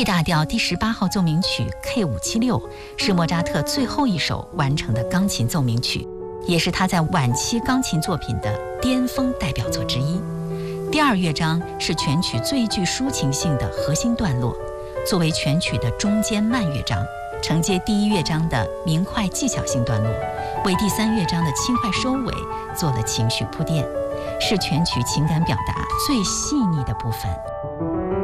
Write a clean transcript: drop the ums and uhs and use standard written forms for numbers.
D 大调第18号奏鸣曲 K576 是莫扎特最后一首完成的钢琴奏鸣曲，也是他在晚期钢琴作品的巅峰代表作之一。第2乐章是全曲最具抒情性的核心段落，作为全曲的中间慢乐章，承接第1乐章的明快技巧性段落，为第3乐章的轻快收尾做了情绪铺垫，是全曲情感表达最细腻的部分。